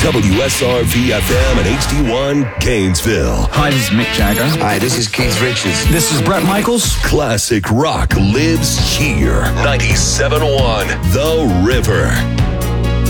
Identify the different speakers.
Speaker 1: WSRV-FM and HD1 Gainesville.
Speaker 2: Hi, this is Mick Jagger.
Speaker 3: Hi, this is Keith Richards.
Speaker 2: This is Bret Michaels.
Speaker 1: Classic rock lives here. 97.1 The River.